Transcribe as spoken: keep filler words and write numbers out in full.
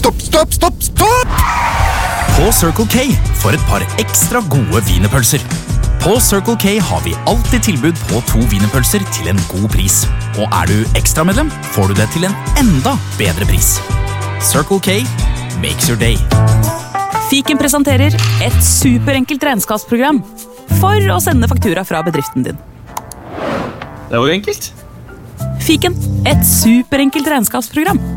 stopp, stopp, stopp, stopp! På Circle K for et par ekstra gode wienerpølser. På Circle K har vi alltid tilbud på to wienerpølser til en god pris. Og er du ekstramedlem, får du det til en enda bedre pris. Circle K makes your day. Fiken presenterer et superenkelt regnskapsprogram for å sende faktura fra bedriften din. Det var jo enkelt. Fiken, et superenkelt regnskapsprogram.